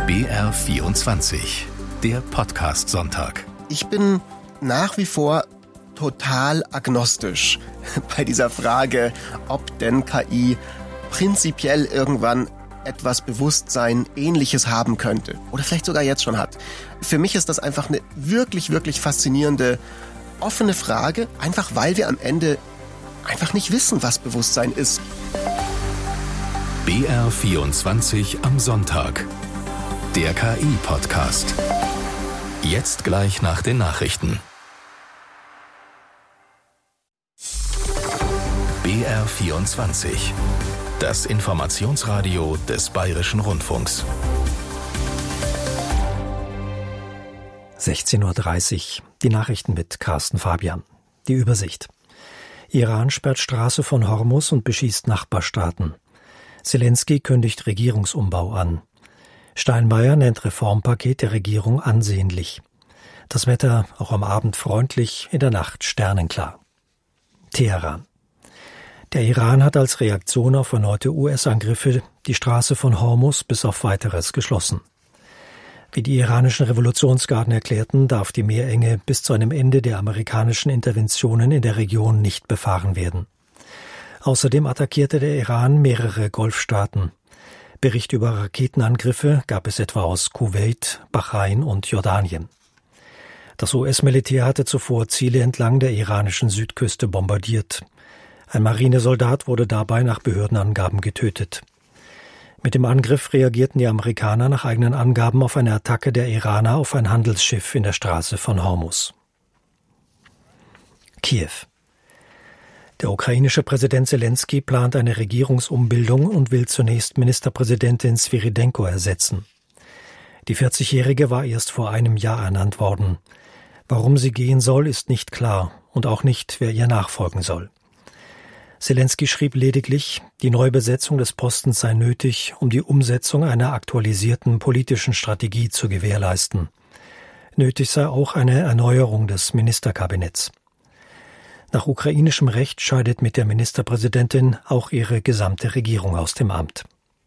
BR24, der Podcast-Sonntag. Ich bin nach wie vor total agnostisch bei dieser Frage, ob denn KI prinzipiell irgendwann etwas Bewusstsein Ähnliches haben könnte oder vielleicht sogar jetzt schon hat. Für mich ist das einfach eine wirklich, wirklich faszinierende, offene Frage, einfach weil wir am Ende einfach nicht wissen, was Bewusstsein ist. BR24 am Sonntag. Der KI-Podcast. Jetzt gleich nach den Nachrichten. BR24. Das Informationsradio des Bayerischen Rundfunks. 16:30 Uhr. Die Nachrichten mit Carsten Fabian. Die Übersicht. Iran sperrt Straße von Hormus und beschießt Nachbarstaaten. Zelensky kündigt Regierungsumbau an. Steinmeier nennt Reformpaket der Regierung ansehnlich. Das Wetter auch am Abend freundlich, in der Nacht sternenklar. Teheran. Der Iran hat als Reaktion auf erneute US-Angriffe die Straße von Hormus bis auf Weiteres geschlossen. Wie die iranischen Revolutionsgarden erklärten, darf die Meerenge bis zu einem Ende der amerikanischen Interventionen in der Region nicht befahren werden. Außerdem attackierte der Iran mehrere Golfstaaten. Berichte über Raketenangriffe gab es etwa aus Kuwait, Bahrain und Jordanien. Das US-Militär hatte zuvor Ziele entlang der iranischen Südküste bombardiert. Ein Marinesoldat wurde dabei nach Behördenangaben getötet. Mit dem Angriff reagierten die Amerikaner nach eigenen Angaben auf eine Attacke der Iraner auf ein Handelsschiff in der Straße von Hormus. Kiew. Der ukrainische Präsident Zelensky plant eine Regierungsumbildung und will zunächst Ministerpräsidentin Svyrydenko ersetzen. Die 40-Jährige war erst vor einem Jahr ernannt worden. Warum sie gehen soll, ist nicht klar und auch nicht, wer ihr nachfolgen soll. Zelensky schrieb lediglich, die Neubesetzung des Postens sei nötig, um die Umsetzung einer aktualisierten politischen Strategie zu gewährleisten. Nötig sei auch eine Erneuerung des Ministerkabinetts. Nach ukrainischem Recht scheidet mit der Ministerpräsidentin auch ihre gesamte Regierung aus dem Amt.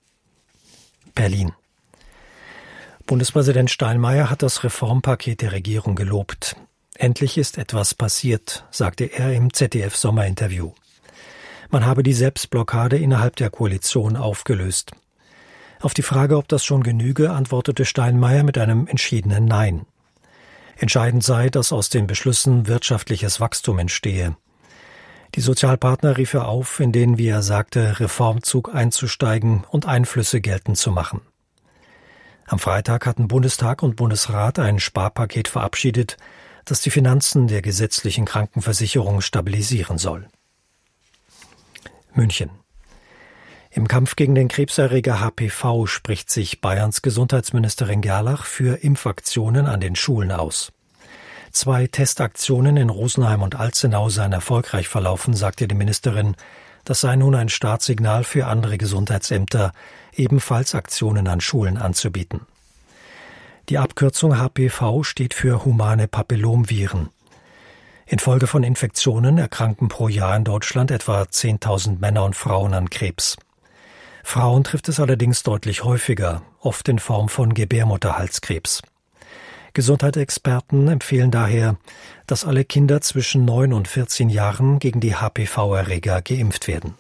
Berlin. Bundespräsident Steinmeier hat das Reformpaket der Regierung gelobt. Endlich ist etwas passiert, sagte er im ZDF-Sommerinterview. Man habe die Selbstblockade innerhalb der Koalition aufgelöst. Auf die Frage, ob das schon genüge, antwortete Steinmeier mit einem entschiedenen Nein. Entscheidend sei, dass aus den Beschlüssen wirtschaftliches Wachstum entstehe. Die Sozialpartner rief er auf, in den, wie er sagte, Reformzug einzusteigen und Einflüsse geltend zu machen. Am Freitag hatten Bundestag und Bundesrat ein Sparpaket verabschiedet, das die Finanzen der gesetzlichen Krankenversicherung stabilisieren soll. München. Im Kampf gegen den Krebserreger HPV spricht sich Bayerns Gesundheitsministerin Gerlach für Impfaktionen an den Schulen aus. 2 Testaktionen in Rosenheim und Alzenau seien erfolgreich verlaufen, sagte die Ministerin. Das sei nun ein Startsignal für andere Gesundheitsämter, ebenfalls Aktionen an Schulen anzubieten. Die Abkürzung HPV steht für humane Papillomviren. Infolge von Infektionen erkranken pro Jahr in Deutschland etwa 10.000 Männer und Frauen an Krebs. Frauen trifft es allerdings deutlich häufiger, oft in Form von Gebärmutterhalskrebs. Gesundheitsexperten empfehlen daher, dass alle Kinder zwischen 9 und 14 Jahren gegen die HPV-Erreger geimpft werden.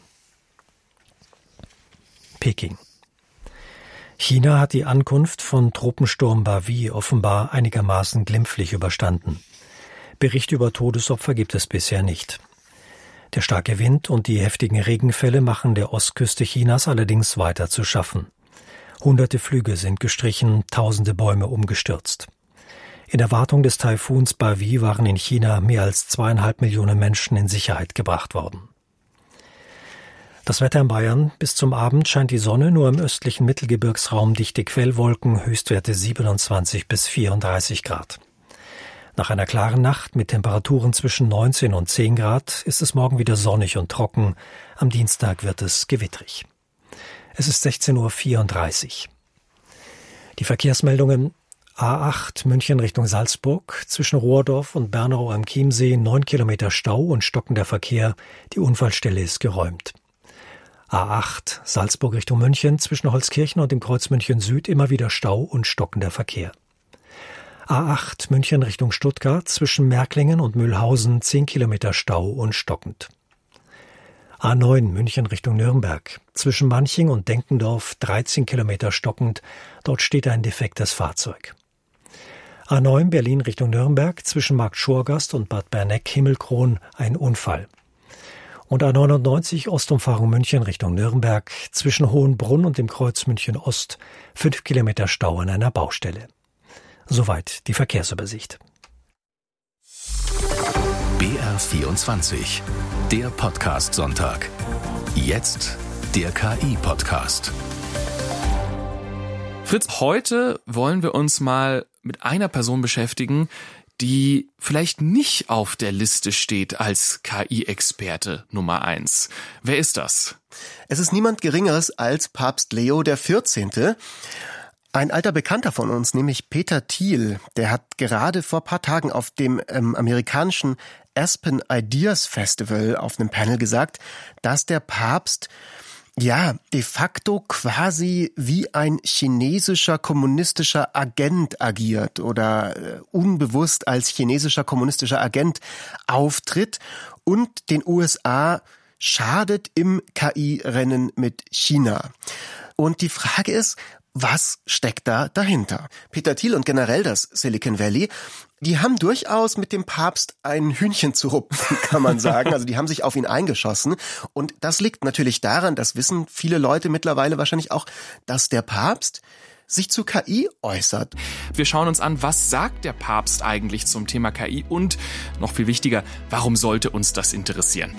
Peking. China hat die Ankunft von Tropensturm Bavi offenbar einigermaßen glimpflich überstanden. Berichte über Todesopfer gibt es bisher nicht. Der starke Wind und die heftigen Regenfälle machen der Ostküste Chinas allerdings weiter zu schaffen. Hunderte Flüge sind gestrichen, tausende Bäume umgestürzt. In Erwartung des Taifuns Bavi waren in China mehr als 2,5 Millionen Menschen in Sicherheit gebracht worden. Das Wetter in Bayern: bis zum Abend scheint die Sonne, nur im östlichen Mittelgebirgsraum dichte Quellwolken, Höchstwerte 27 bis 34 Grad. Nach einer klaren Nacht mit Temperaturen zwischen 19 und 10 Grad ist es morgen wieder sonnig und trocken. Am Dienstag wird es gewittrig. Es ist 16:34 Uhr. Die Verkehrsmeldungen: A8 München Richtung Salzburg, zwischen Rohrdorf und Bernau am Chiemsee 9 Kilometer Stau und stockender Verkehr. Die Unfallstelle ist geräumt. A8 Salzburg Richtung München zwischen Holzkirchen und dem Kreuz München Süd immer wieder Stau und stockender Verkehr. A8 München Richtung Stuttgart zwischen Märklingen und Mühlhausen 10 Kilometer Stau und stockend. A9 München Richtung Nürnberg zwischen Manching und Denkendorf 13 Kilometer stockend, dort steht ein defektes Fahrzeug. A9 Berlin Richtung Nürnberg zwischen Markt Schorgast und Bad Berneck-Himmelkron ein Unfall. Und A99 Ostumfahrung München Richtung Nürnberg zwischen Hohenbrunn und dem Kreuz München Ost 5 Kilometer Stau an einer Baustelle. Soweit die Verkehrsübersicht. BR24, der Podcast-Sonntag. Jetzt der KI-Podcast. Fritz, heute wollen wir uns mal mit einer Person beschäftigen, die vielleicht nicht auf der Liste steht als KI-Experte Nummer 1. Wer ist das? Es ist niemand Geringeres als Papst Leo XIV. Ein alter Bekannter von uns, nämlich Peter Thiel, der hat gerade vor ein paar Tagen auf dem amerikanischen Aspen Ideas Festival auf einem Panel gesagt, dass der Papst de facto quasi wie ein chinesischer kommunistischer Agent agiert oder unbewusst als chinesischer kommunistischer Agent auftritt und den USA schadet im KI-Rennen mit China. Und die Frage ist, was steckt da dahinter? Peter Thiel und generell das Silicon Valley, die haben durchaus mit dem Papst ein Hühnchen zu rupfen, kann man sagen. Also die haben sich auf ihn eingeschossen. Und das liegt natürlich daran, das wissen viele Leute mittlerweile wahrscheinlich auch, dass der Papst sich zu KI äußert. Wir schauen uns an, was sagt der Papst eigentlich zum Thema KI und, noch viel wichtiger, warum sollte uns das interessieren?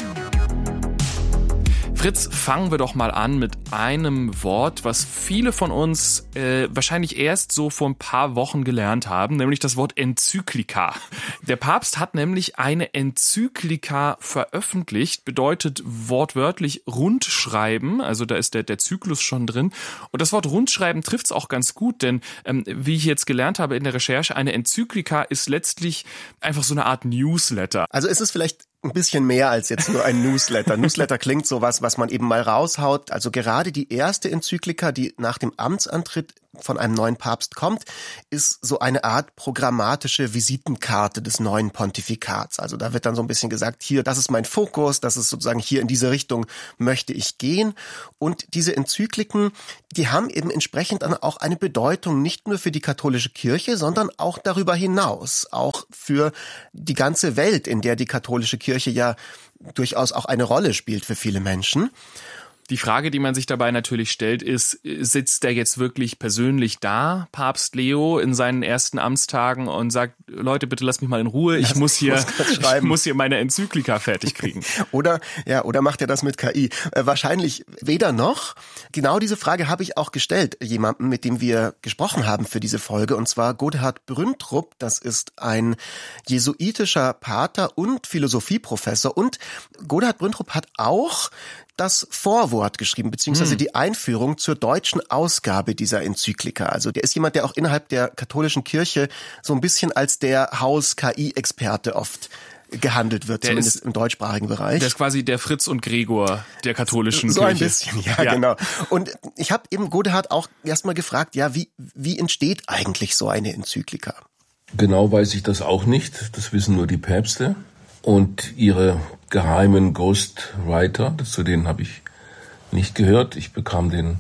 Fritz, fangen wir doch mal an mit einem Wort, was viele von uns wahrscheinlich erst so vor ein paar Wochen gelernt haben, nämlich das Wort Enzyklika. Der Papst hat nämlich eine Enzyklika veröffentlicht, bedeutet wortwörtlich Rundschreiben, also da ist der Zyklus schon drin. Und das Wort Rundschreiben trifft es auch ganz gut, denn wie ich jetzt gelernt habe in der Recherche, eine Enzyklika ist letztlich einfach so eine Art Newsletter. Also ist es vielleicht ein bisschen mehr als jetzt nur ein Newsletter. Newsletter klingt sowas, was man eben mal raushaut. Also gerade die erste Enzyklika, die nach dem Amtsantritt von einem neuen Papst kommt, ist so eine Art programmatische Visitenkarte des neuen Pontifikats. Also da wird dann so ein bisschen gesagt, hier, das ist mein Fokus, das ist sozusagen hier in diese Richtung möchte ich gehen. Und diese Enzykliken, die haben eben entsprechend dann auch eine Bedeutung, nicht nur für die katholische Kirche, sondern auch darüber hinaus, auch für die ganze Welt, in der die katholische Kirche ja durchaus auch eine Rolle spielt für viele Menschen. Die Frage, die man sich dabei natürlich stellt, ist, sitzt der jetzt wirklich persönlich da, Papst Leo, in seinen ersten Amtstagen und sagt, Leute, bitte lasst mich mal in Ruhe, ich muss hier meine Enzyklika fertig kriegen. Oder macht er das mit KI? Wahrscheinlich weder noch. Genau diese Frage habe ich auch gestellt, jemandem, mit dem wir gesprochen haben für diese Folge, und zwar Godehard Brüntrup. Das ist ein jesuitischer Pater und Philosophieprofessor. Und Godehard Brüntrup hat auch das Vorwort geschrieben, beziehungsweise die Einführung zur deutschen Ausgabe dieser Enzyklika. Also der ist jemand, der auch innerhalb der katholischen Kirche so ein bisschen als der Haus-KI-Experte oft gehandelt wird, zumindest im deutschsprachigen Bereich. Der ist quasi der Fritz und Gregor der katholischen Kirche. So ein bisschen, ja, genau. Und ich habe eben Godehard auch erstmal gefragt, wie entsteht eigentlich so eine Enzyklika? Genau weiß ich das auch nicht. Das wissen nur die Päpste und ihre geheimen Ghostwriter, zu denen habe ich nicht gehört. Ich bekam den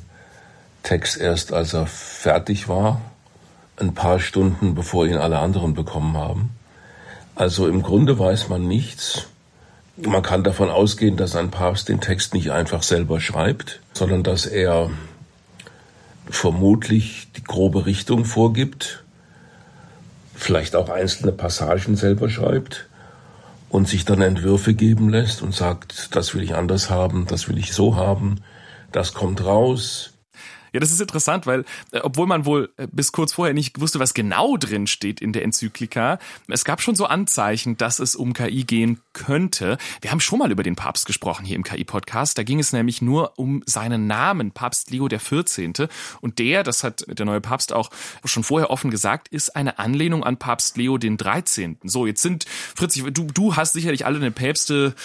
Text erst, als er fertig war, ein paar Stunden, bevor ihn alle anderen bekommen haben. Also im Grunde weiß man nichts. Man kann davon ausgehen, dass ein Papst den Text nicht einfach selber schreibt, sondern dass er vermutlich die grobe Richtung vorgibt, vielleicht auch einzelne Passagen selber schreibt und sich dann Entwürfe geben lässt und sagt, das will ich anders haben, das will ich so haben, das kommt raus. Ja, das ist interessant, weil obwohl man wohl bis kurz vorher nicht wusste, was genau drin steht in der Enzyklika, es gab schon so Anzeichen, dass es um KI gehen könnte. Wir haben schon mal über den Papst gesprochen hier im KI-Podcast. Da ging es nämlich nur um seinen Namen, Papst Leo XIV. Und das hat der neue Papst auch schon vorher offen gesagt, ist eine Anlehnung an Papst Leo XIII. So, jetzt Fritz, du hast sicherlich alle deine Päpste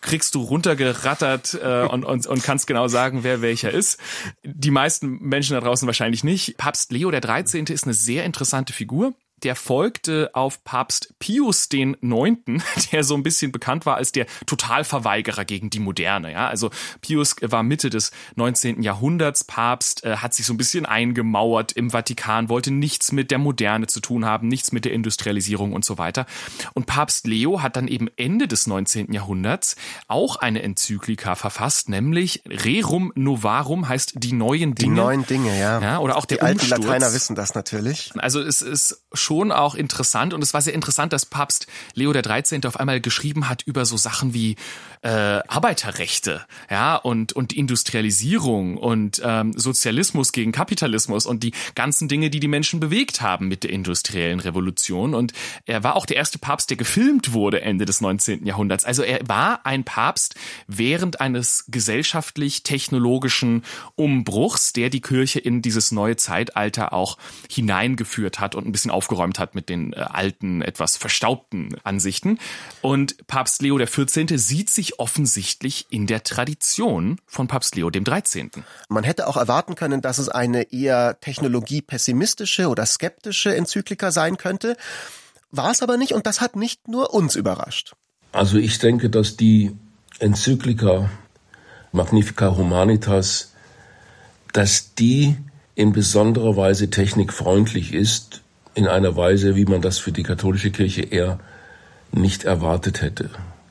kriegst du runtergerattert und kannst genau sagen, wer welcher ist. Die meisten Menschen da draußen wahrscheinlich nicht. Papst Leo der 13. ist eine sehr interessante Figur. Der folgte auf Papst Pius IX., der so ein bisschen bekannt war als der Totalverweigerer gegen die Moderne. Ja, also Pius war Mitte des 19. Jahrhunderts Papst, hat sich so ein bisschen eingemauert im Vatikan, wollte nichts mit der Moderne zu tun haben, nichts mit der Industrialisierung und so weiter. Und Papst Leo hat dann eben Ende des 19. Jahrhunderts auch eine Enzyklika verfasst, nämlich Rerum Novarum, heißt die neuen Dinge. Die neuen Dinge, ja. Ja, oder auch der Die alten Umsturz. Lateiner wissen das natürlich. Also es ist schon auch interessant und es war sehr interessant, dass Papst Leo der 13. auf einmal geschrieben hat über so Sachen wie Arbeiterrechte, ja, und Industrialisierung und Sozialismus gegen Kapitalismus und die ganzen Dinge, die die Menschen bewegt haben mit der industriellen Revolution. Und er war auch der erste Papst, der gefilmt wurde Ende des 19. Jahrhunderts. Also er war ein Papst während eines gesellschaftlich-technologischen Umbruchs, der die Kirche in dieses neue Zeitalter auch hineingeführt hat und ein bisschen aufgeräumt hat mit den alten, etwas verstaubten Ansichten. Und Papst Leo der 14. sieht sich offensichtlich in der Tradition von Papst Leo dem 13. Man hätte auch erwarten können, dass es eine eher technologiepessimistische oder skeptische Enzyklika sein könnte. War es aber nicht und das hat nicht nur uns überrascht. Also ich denke, dass die Enzyklika Magnificat Humanitas, dass die in besonderer Weise technikfreundlich ist, in einer Weise, wie man das für die katholische Kirche eher nicht erwartet hätte.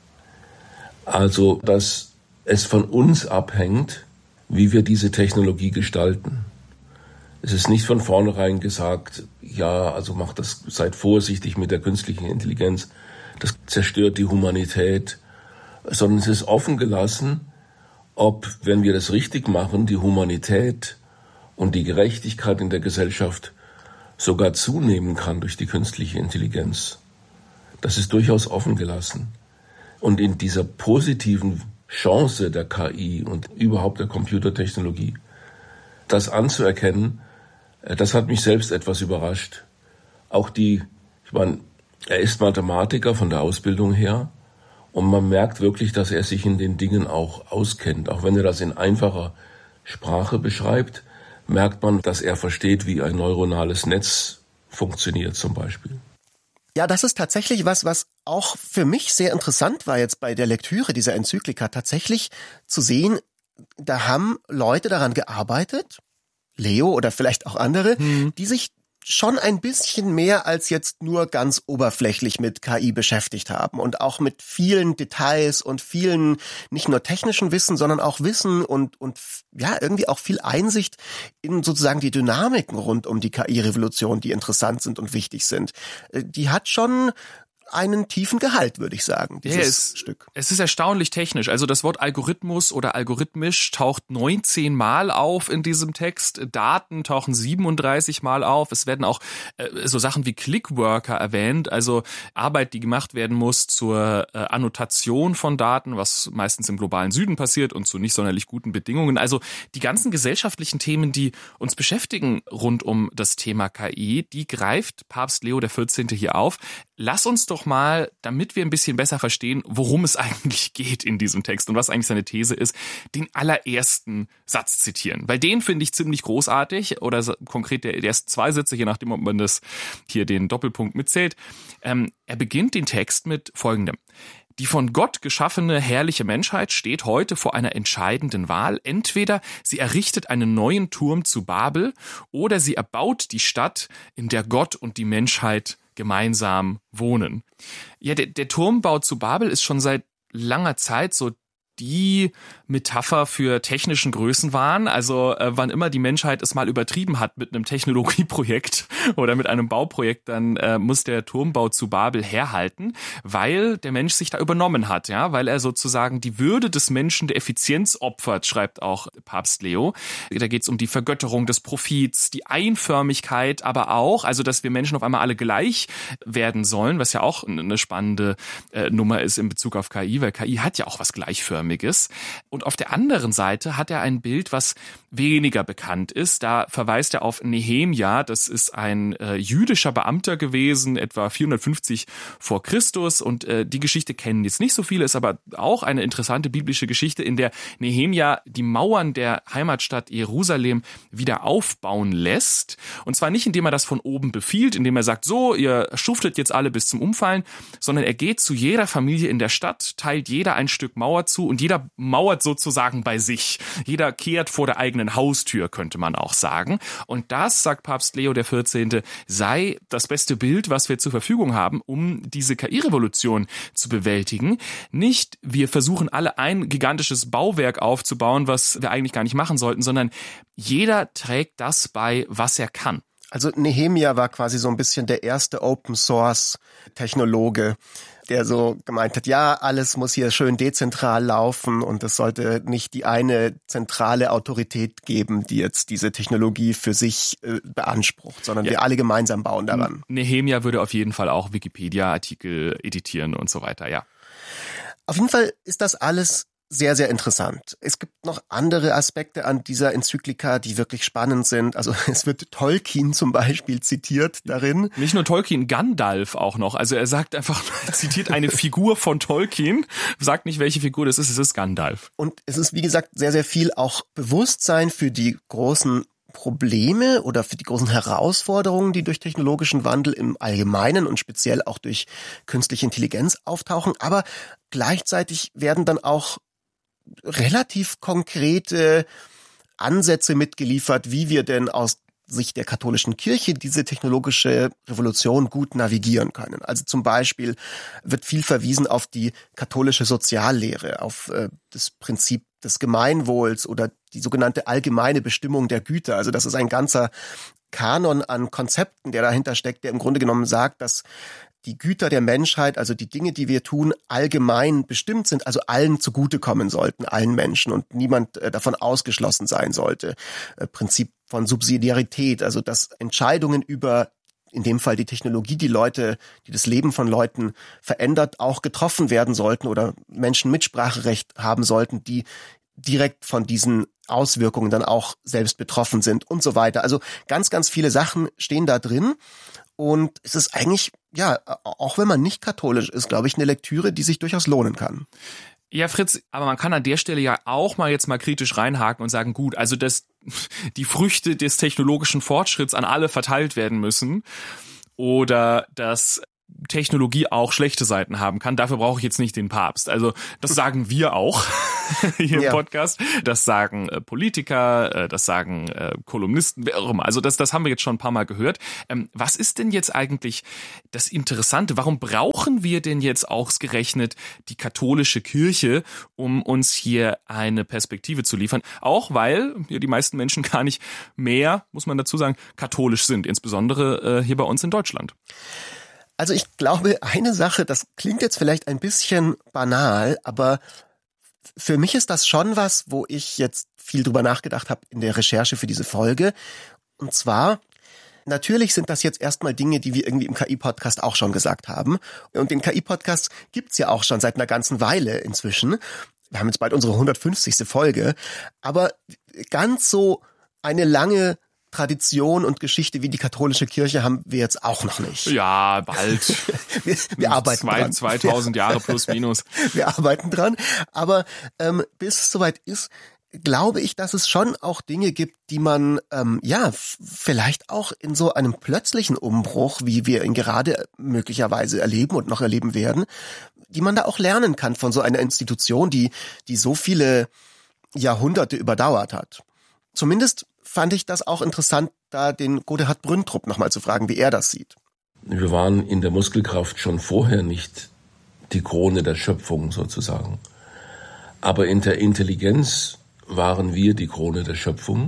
Also, dass es von uns abhängt, wie wir diese Technologie gestalten. Es ist nicht von vornherein gesagt, ja, also seid vorsichtig mit der künstlichen Intelligenz, das zerstört die Humanität, sondern es ist offen gelassen, ob, wenn wir das richtig machen, die Humanität und die Gerechtigkeit in der Gesellschaft sogar zunehmen kann durch die künstliche Intelligenz. Das ist durchaus offen gelassen. Und in dieser positiven Chance der KI und überhaupt der Computertechnologie, das anzuerkennen, das hat mich selbst etwas überrascht. Auch er ist Mathematiker von der Ausbildung her und man merkt wirklich, dass er sich in den Dingen auch auskennt. Auch wenn er das in einfacher Sprache beschreibt, merkt man, dass er versteht, wie ein neuronales Netz funktioniert zum Beispiel. Ja, das ist tatsächlich was auch für mich sehr interessant war jetzt bei der Lektüre dieser Enzyklika, tatsächlich zu sehen, da haben Leute daran gearbeitet, Leo oder vielleicht auch andere, die sich schon ein bisschen mehr als jetzt nur ganz oberflächlich mit KI beschäftigt haben und auch mit vielen Details und vielen nicht nur technischen Wissen, sondern auch Wissen und ja, irgendwie auch viel Einsicht in sozusagen die Dynamiken rund um die KI-Revolution, die interessant sind und wichtig sind. Die hat schon einen tiefen Gehalt, würde ich sagen, dieses Stück. Es ist erstaunlich technisch. Also das Wort Algorithmus oder algorithmisch taucht 19 Mal auf in diesem Text. Daten tauchen 37 Mal auf. Es werden auch so Sachen wie Clickworker erwähnt, also Arbeit, die gemacht werden muss zur Annotation von Daten, was meistens im globalen Süden passiert und zu nicht sonderlich guten Bedingungen. Also die ganzen gesellschaftlichen Themen, die uns beschäftigen rund um das Thema KI, die greift Papst Leo der 14. hier auf. Lass uns doch mal, damit wir ein bisschen besser verstehen, worum es eigentlich geht in diesem Text und was eigentlich seine These ist, den allerersten Satz zitieren. Weil den finde ich ziemlich großartig oder konkret der ersten 2 Sätze, je nachdem, ob man das hier den Doppelpunkt mitzählt. Er beginnt den Text mit Folgendem. Die von Gott geschaffene herrliche Menschheit steht heute vor einer entscheidenden Wahl. Entweder sie errichtet einen neuen Turm zu Babel oder sie erbaut die Stadt, in der Gott und die Menschheit gemeinsam wohnen. Ja, der Turmbau zu Babel ist schon seit langer Zeit so die Metapher für technischen Größenwahn. Also wann immer die Menschheit es mal übertrieben hat mit einem Technologieprojekt oder mit einem Bauprojekt, dann muss der Turmbau zu Babel herhalten, weil der Mensch sich da übernommen hat, ja, weil er sozusagen die Würde des Menschen der Effizienz opfert, schreibt auch Papst Leo. Da geht es um die Vergötterung des Profits, die Einförmigkeit, aber auch, also dass wir Menschen auf einmal alle gleich werden sollen, was ja auch eine spannende Nummer ist in Bezug auf KI, weil KI hat ja auch was Gleichförmiges. Kreisförmiges. Und auf der anderen Seite hat er ein Bild, was weniger bekannt ist. Da verweist er auf Nehemia. Das ist ein jüdischer Beamter gewesen, etwa 450 vor Christus. Und die Geschichte kennen jetzt nicht so viele, ist aber auch eine interessante biblische Geschichte, in der Nehemia die Mauern der Heimatstadt Jerusalem wieder aufbauen lässt. Und zwar nicht, indem er das von oben befiehlt, indem er sagt, so, ihr schuftet jetzt alle bis zum Umfallen, sondern er geht zu jeder Familie in der Stadt, teilt jeder ein Stück Mauer zu und jeder mauert sozusagen bei sich. Jeder kehrt vor der eigenen Haustür, könnte man auch sagen. Und das, sagt Papst Leo XIV., sei das beste Bild, was wir zur Verfügung haben, um diese KI-Revolution zu bewältigen. Nicht, wir versuchen alle ein gigantisches Bauwerk aufzubauen, was wir eigentlich gar nicht machen sollten, sondern jeder trägt das bei, was er kann. Also Nehemia war quasi so ein bisschen der erste Open-Source-Technologe, der so gemeint hat, ja, alles muss hier schön dezentral laufen und es sollte nicht die eine zentrale Autorität geben, die jetzt diese Technologie für sich beansprucht, sondern wir alle gemeinsam bauen daran. Nehemia würde auf jeden Fall auch Wikipedia-Artikel editieren und so weiter, ja. Auf jeden Fall ist das alles sehr, sehr interessant. Es gibt noch andere Aspekte an dieser Enzyklika, die wirklich spannend sind. Also es wird Tolkien zum Beispiel zitiert darin. Nicht nur Tolkien, Gandalf auch noch. Also er sagt einfach, zitiert eine Figur von Tolkien, sagt nicht, welche Figur das ist, es ist Gandalf. Und es ist, wie gesagt, sehr, sehr viel auch Bewusstsein für die großen Probleme oder für die großen Herausforderungen, die durch technologischen Wandel im Allgemeinen und speziell auch durch künstliche Intelligenz auftauchen. Aber gleichzeitig werden dann auch relativ konkrete Ansätze mitgeliefert, wie wir denn aus Sicht der katholischen Kirche diese technologische Revolution gut navigieren können. Also zum Beispiel wird viel verwiesen auf die katholische Soziallehre, auf das Prinzip des Gemeinwohls oder die sogenannte allgemeine Bestimmung der Güter. Also das ist ein ganzer Kanon an Konzepten, der dahinter steckt, der im Grunde genommen sagt, dass die Güter der Menschheit, also die Dinge, die wir tun, allgemein bestimmt sind, also allen zugutekommen sollten, allen Menschen und niemand davon ausgeschlossen sein sollte. Prinzip von Subsidiarität, also dass Entscheidungen über, in dem Fall die Technologie, die das Leben von Leuten verändert, auch getroffen werden sollten oder Menschen Mitspracherecht haben sollten, die direkt von diesen Auswirkungen dann auch selbst betroffen sind und so weiter. Also ganz, ganz viele Sachen stehen da drin. Und es ist eigentlich, ja, auch wenn man nicht katholisch ist, glaube ich, eine Lektüre, die sich durchaus lohnen kann. Ja, Fritz, aber man kann an der Stelle ja auch mal jetzt mal kritisch reinhaken und sagen, gut, also dass die Früchte des technologischen Fortschritts an alle verteilt werden müssen oder dass Technologie auch schlechte Seiten haben kann. Dafür brauche ich jetzt nicht den Papst. Also das sagen wir auch hier im Podcast. Das sagen Politiker, das sagen Kolumnisten, wer auch immer. Also das haben wir jetzt schon ein paar Mal gehört. Was ist denn jetzt eigentlich das Interessante? Warum brauchen wir denn jetzt ausgerechnet die katholische Kirche, um uns hier eine Perspektive zu liefern? Auch weil ja die meisten Menschen gar nicht mehr, muss man dazu sagen, katholisch sind. Insbesondere hier bei uns in Deutschland. Also ich glaube, eine Sache, das klingt jetzt vielleicht ein bisschen banal, aber für mich ist das schon was, wo ich jetzt viel drüber nachgedacht habe in der Recherche für diese Folge. Und zwar, natürlich sind das jetzt erstmal Dinge, die wir irgendwie im KI-Podcast auch schon gesagt haben. Und den KI-Podcast gibt's ja auch schon seit einer ganzen Weile inzwischen. Wir haben jetzt bald unsere 150. Folge. Aber ganz so eine lange Tradition und Geschichte wie die katholische Kirche haben wir jetzt auch noch nicht. Ja, bald. wir arbeiten dran. 2000 Jahre plus minus. Wir arbeiten dran. Aber bis es soweit ist, glaube ich, dass es schon auch Dinge gibt, die man vielleicht auch in so einem plötzlichen Umbruch, wie wir ihn gerade möglicherweise erleben und noch erleben werden, die man da auch lernen kann von so einer Institution, die so viele Jahrhunderte überdauert hat. Zumindest fand ich das auch interessant, da den Godehard Brüntrup nochmal zu fragen, wie er das sieht. Wir waren in der Muskelkraft schon vorher nicht die Krone der Schöpfung sozusagen. Aber in der Intelligenz waren wir die Krone der Schöpfung.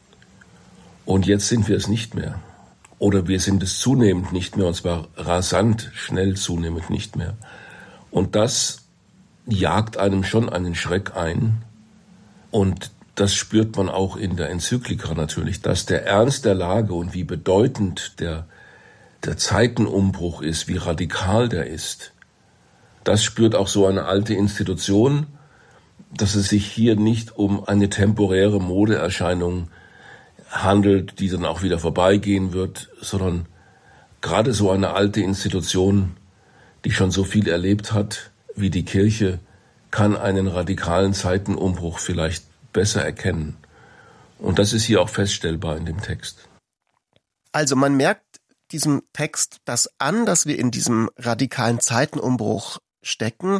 Und jetzt sind wir es nicht mehr. Oder wir sind es zunehmend nicht mehr, und zwar rasant, schnell zunehmend nicht mehr. Und das jagt einem schon einen Schreck ein. Und das spürt man auch in der Enzyklika natürlich, dass der Ernst der Lage und wie bedeutend der Zeitenumbruch ist, wie radikal der ist. Das spürt auch so eine alte Institution, dass es sich hier nicht um eine temporäre Modeerscheinung handelt, die dann auch wieder vorbeigehen wird, sondern gerade so eine alte Institution, die schon so viel erlebt hat wie die Kirche, kann einen radikalen Zeitenumbruch vielleicht besser erkennen. Und das ist hier auch feststellbar in dem Text. Also man merkt diesem Text das an, dass wir in diesem radikalen Zeitenumbruch stecken.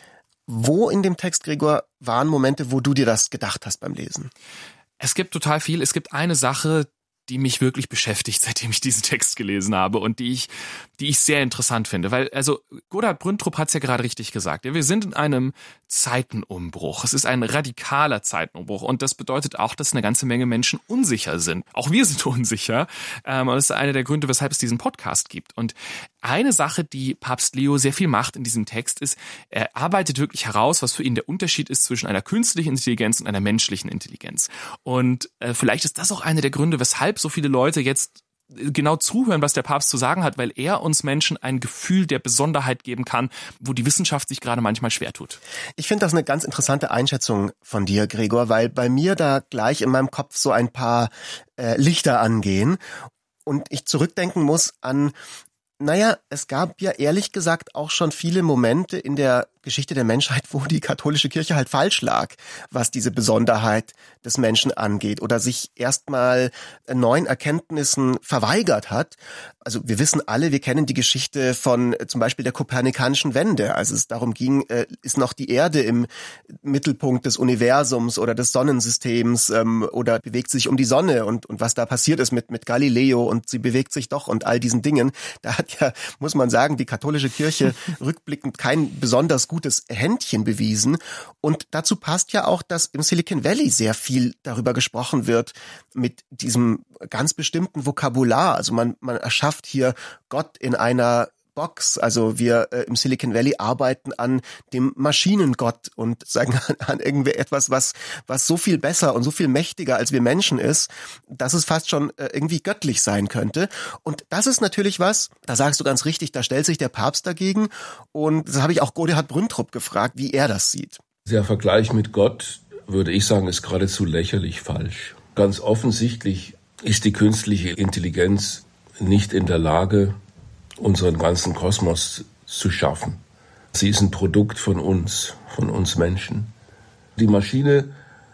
Wo in dem Text, Gregor, waren Momente, wo du dir das gedacht hast beim Lesen? Es gibt total viel. Es gibt eine Sache, die mich wirklich beschäftigt, seitdem ich diesen Text gelesen habe und die ich sehr interessant finde. Weil, also Godard Brüntrup hat es ja gerade richtig gesagt. Ja, wir sind in einem Zeitenumbruch. Es ist ein radikaler Zeitenumbruch und das bedeutet auch, dass eine ganze Menge Menschen unsicher sind. Auch wir sind unsicher. Und das ist einer der Gründe, weshalb es diesen Podcast gibt. Und eine Sache, die Papst Leo sehr viel macht in diesem Text, ist, er arbeitet wirklich heraus, was für ihn der Unterschied ist zwischen einer künstlichen Intelligenz und einer menschlichen Intelligenz. Und vielleicht ist das auch einer der Gründe, weshalb so viele Leute jetzt genau zuhören, was der Papst zu sagen hat, weil er uns Menschen ein Gefühl der Besonderheit geben kann, wo die Wissenschaft sich gerade manchmal schwer tut. Ich finde das eine ganz interessante Einschätzung von dir, Gregor, weil bei mir da gleich in meinem Kopf so ein paar Lichter angehen und ich zurückdenken muss an, es gab ja ehrlich gesagt auch schon viele Momente in der Geschichte der Menschheit, wo die katholische Kirche halt falsch lag, was diese Besonderheit des Menschen angeht oder sich erstmal neuen Erkenntnissen verweigert hat. Also wir wissen alle, wir kennen die Geschichte von zum Beispiel der kopernikanischen Wende, als es darum ging, ist noch die Erde im Mittelpunkt des Universums oder des Sonnensystems oder bewegt sie sich um die Sonne und was da passiert ist mit Galileo und sie bewegt sich doch und all diesen Dingen. Da hat ja, muss man sagen, die katholische Kirche rückblickend kein besonders gutes Händchen bewiesen. Und dazu passt ja auch, dass im Silicon Valley sehr viel darüber gesprochen wird mit diesem ganz bestimmten Vokabular. Also man erschafft hier Gott in einer Box. Also wir im Silicon Valley arbeiten an dem Maschinengott und sagen an irgendwie etwas, was so viel besser und so viel mächtiger als wir Menschen ist, dass es fast schon irgendwie göttlich sein könnte. Und das ist natürlich was, da sagst du ganz richtig, da stellt sich der Papst dagegen. Und das habe ich auch Godehard Brüntrup gefragt, wie er das sieht. Der Vergleich mit Gott, würde ich sagen, ist geradezu lächerlich falsch. Ganz offensichtlich ist die künstliche Intelligenz nicht in der Lage, unseren ganzen Kosmos zu schaffen. Sie ist ein Produkt von uns Menschen. Die Maschine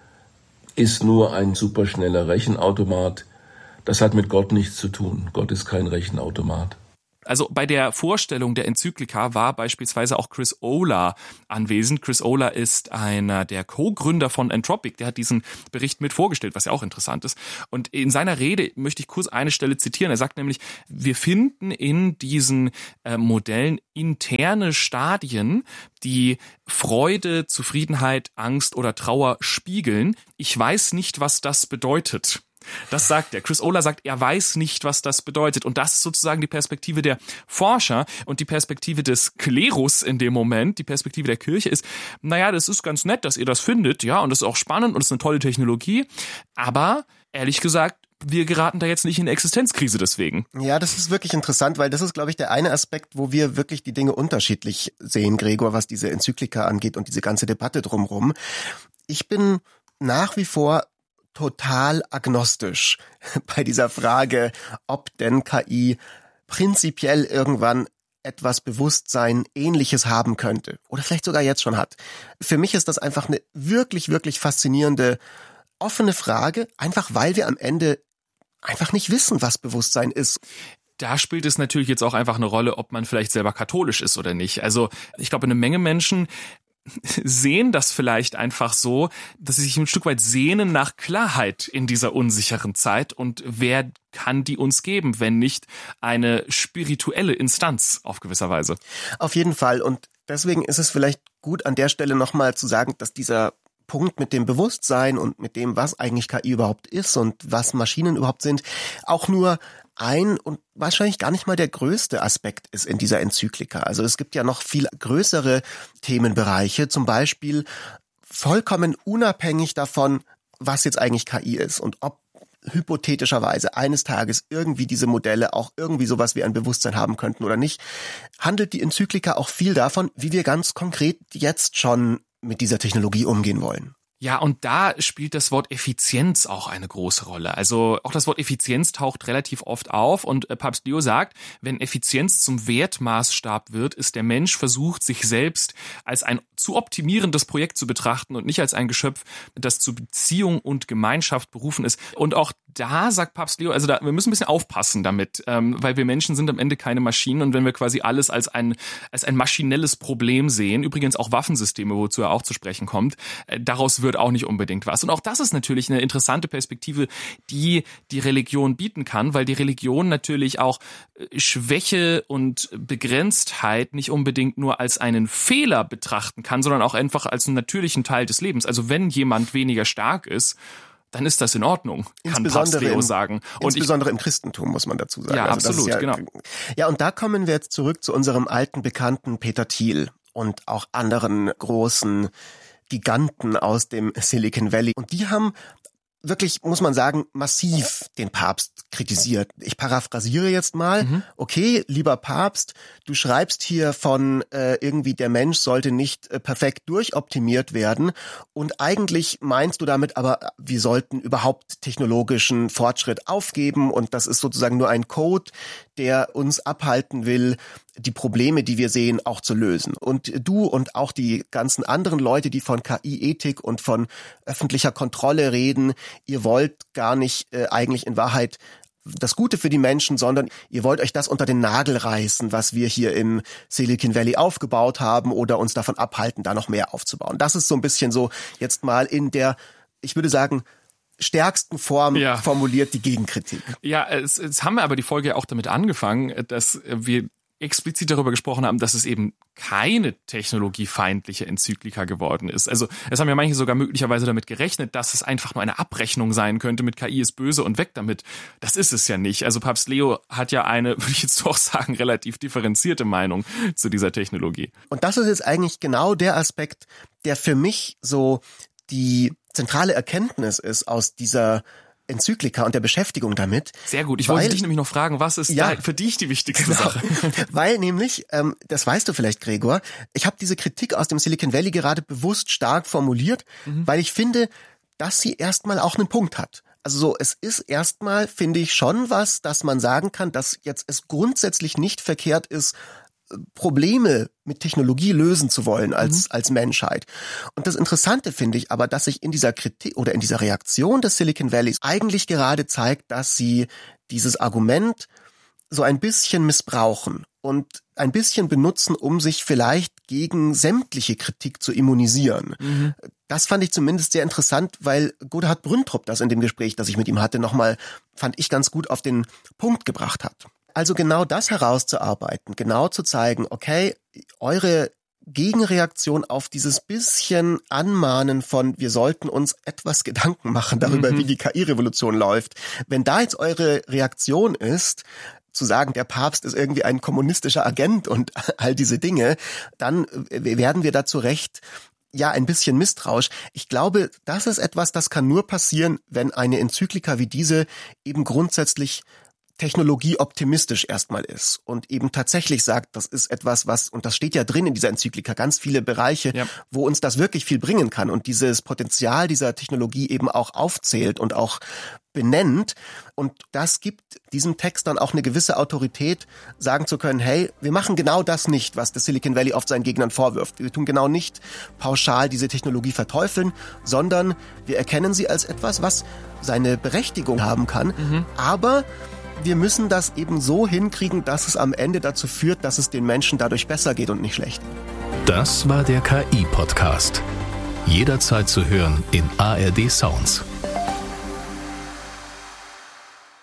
ist nur ein superschneller Rechenautomat. Das hat mit Gott nichts zu tun. Gott ist kein Rechenautomat. Also bei der Vorstellung der Enzyklika war beispielsweise auch Chris Olah anwesend. Chris Olah ist einer der Co-Gründer von Entropic. Der hat diesen Bericht mit vorgestellt, was ja auch interessant ist. Und in seiner Rede möchte ich kurz eine Stelle zitieren. Er sagt nämlich, wir finden in diesen Modellen interne Stadien, die Freude, Zufriedenheit, Angst oder Trauer spiegeln. Ich weiß nicht, was das bedeutet. Das sagt er. Chris Olah sagt, er weiß nicht, was das bedeutet. Und das ist sozusagen die Perspektive der Forscher und die Perspektive des Klerus in dem Moment, die Perspektive der Kirche ist, das ist ganz nett, dass ihr das findet, ja, und das ist auch spannend und das ist eine tolle Technologie. Aber, ehrlich gesagt, wir geraten da jetzt nicht in eine Existenzkrise deswegen. Ja, das ist wirklich interessant, weil das ist, glaube ich, der eine Aspekt, wo wir wirklich die Dinge unterschiedlich sehen, Gregor, was diese Enzyklika angeht und diese ganze Debatte drumherum. Ich bin nach wie vor total agnostisch bei dieser Frage, ob denn KI prinzipiell irgendwann etwas Bewusstsein Ähnliches haben könnte oder vielleicht sogar jetzt schon hat. Für mich ist das einfach eine wirklich, wirklich faszinierende, offene Frage, einfach weil wir am Ende einfach nicht wissen, was Bewusstsein ist. Da spielt es natürlich jetzt auch einfach eine Rolle, ob man vielleicht selber katholisch ist oder nicht. Also ich glaube, eine Menge Menschen sehen das vielleicht einfach so, dass sie sich ein Stück weit sehnen nach Klarheit in dieser unsicheren Zeit. Und wer kann die uns geben, wenn nicht eine spirituelle Instanz auf gewisser Weise? Auf jeden Fall. Und deswegen ist es vielleicht gut, an der Stelle nochmal zu sagen, dass dieser Punkt mit dem Bewusstsein und mit dem, was eigentlich KI überhaupt ist und was Maschinen überhaupt sind, auch nur ein und wahrscheinlich gar nicht mal der größte Aspekt ist in dieser Enzyklika. Also es gibt ja noch viel größere Themenbereiche, zum Beispiel vollkommen unabhängig davon, was jetzt eigentlich KI ist und ob hypothetischerweise eines Tages irgendwie diese Modelle auch irgendwie sowas wie ein Bewusstsein haben könnten oder nicht, handelt die Enzyklika auch viel davon, wie wir ganz konkret jetzt schon mit dieser Technologie umgehen wollen. Ja, und da spielt das Wort Effizienz auch eine große Rolle. Also auch das Wort Effizienz taucht relativ oft auf und Papst Leo sagt, wenn Effizienz zum Wertmaßstab wird, ist der Mensch versucht, sich selbst als ein zu optimierendes Projekt zu betrachten und nicht als ein Geschöpf, das zu Beziehung und Gemeinschaft berufen ist. Und auch da sagt Papst Leo, also wir müssen ein bisschen aufpassen damit, weil wir Menschen sind am Ende keine Maschinen und wenn wir quasi alles als ein maschinelles Problem sehen, übrigens auch Waffensysteme, wozu er auch zu sprechen kommt, daraus wird auch nicht unbedingt was. Und auch das ist natürlich eine interessante Perspektive, die Religion bieten kann, weil die Religion natürlich auch Schwäche und Begrenztheit nicht unbedingt nur als einen Fehler betrachten kann, sondern auch einfach als einen natürlichen Teil des Lebens. Also wenn jemand weniger stark ist, dann ist das in Ordnung, kann Papst Leo sagen. Und insbesondere im Christentum, muss man dazu sagen. Ja, also absolut, genau. Ja, und da kommen wir jetzt zurück zu unserem alten Bekannten Peter Thiel und auch anderen großen Giganten aus dem Silicon Valley. Und die haben wirklich, muss man sagen, massiv den Papst kritisiert. Ich paraphrasiere jetzt mal. Okay, lieber Papst, du schreibst hier von irgendwie der Mensch sollte nicht perfekt durchoptimiert werden und eigentlich meinst du damit aber, wir sollten überhaupt technologischen Fortschritt aufgeben und das ist sozusagen nur ein Code, der uns abhalten will, die Probleme, die wir sehen, auch zu lösen. Und du und auch die ganzen anderen Leute, die von KI-Ethik und von öffentlicher Kontrolle reden, ihr wollt gar nicht eigentlich in Wahrheit das Gute für die Menschen, sondern ihr wollt euch das unter den Nagel reißen, was wir hier im Silicon Valley aufgebaut haben oder uns davon abhalten, da noch mehr aufzubauen. Das ist so ein bisschen so jetzt mal in der, ich würde sagen, stärksten Form formuliert die Gegenkritik. Ja, jetzt haben wir aber die Folge ja auch damit angefangen, dass wir explizit darüber gesprochen haben, dass es eben keine technologiefeindliche Enzyklika geworden ist. Also es haben ja manche sogar möglicherweise damit gerechnet, dass es einfach nur eine Abrechnung sein könnte mit KI ist böse und weg damit. Das ist es ja nicht. Also Papst Leo hat ja eine, würde ich jetzt doch sagen, relativ differenzierte Meinung zu dieser Technologie. Und das ist jetzt eigentlich genau der Aspekt, der für mich so die zentrale Erkenntnis ist aus dieser Enzyklika und der Beschäftigung damit. Sehr gut. Ich wollte dich nämlich noch fragen, was ist da für dich die wichtigste Sache? Weil nämlich, das weißt du vielleicht, Gregor, ich habe diese Kritik aus dem Silicon Valley gerade bewusst stark formuliert, weil ich finde, dass sie erstmal auch einen Punkt hat. Also so, es ist erstmal, finde ich, schon was, dass man sagen kann, dass jetzt es grundsätzlich nicht verkehrt ist, Probleme mit Technologie lösen zu wollen als Menschheit. Und das Interessante finde ich aber, dass sich in dieser Kritik oder in dieser Reaktion des Silicon Valleys eigentlich gerade zeigt, dass sie dieses Argument so ein bisschen missbrauchen und ein bisschen benutzen, um sich vielleicht gegen sämtliche Kritik zu immunisieren. Das fand ich zumindest sehr interessant, weil Godehard Brüntrup das in dem Gespräch, das ich mit ihm hatte, nochmal, fand ich, ganz gut auf den Punkt gebracht hat. Also genau das herauszuarbeiten, genau zu zeigen, okay, eure Gegenreaktion auf dieses bisschen Anmahnen von, wir sollten uns etwas Gedanken machen darüber, wie die KI-Revolution läuft. Wenn da jetzt eure Reaktion ist, zu sagen, der Papst ist irgendwie ein kommunistischer Agent und all diese Dinge, dann werden wir da zu Recht ein bisschen misstrauisch. Ich glaube, das ist etwas, das kann nur passieren, wenn eine Enzyklika wie diese eben grundsätzlich technologieoptimistisch erstmal ist und eben tatsächlich sagt, das ist etwas, was, und das steht ja drin in dieser Enzyklika, ganz viele Bereiche, wo uns das wirklich viel bringen kann und dieses Potenzial dieser Technologie eben auch aufzählt und auch benennt. Und das gibt diesem Text dann auch eine gewisse Autorität, sagen zu können, hey, wir machen genau das nicht, was das Silicon Valley oft seinen Gegnern vorwirft. Wir tun genau nicht pauschal diese Technologie verteufeln, sondern wir erkennen sie als etwas, was seine Berechtigung haben kann, aber wir müssen das eben so hinkriegen, dass es am Ende dazu führt, dass es den Menschen dadurch besser geht und nicht schlecht. Das war der KI-Podcast. Jederzeit zu hören in ARD Sounds.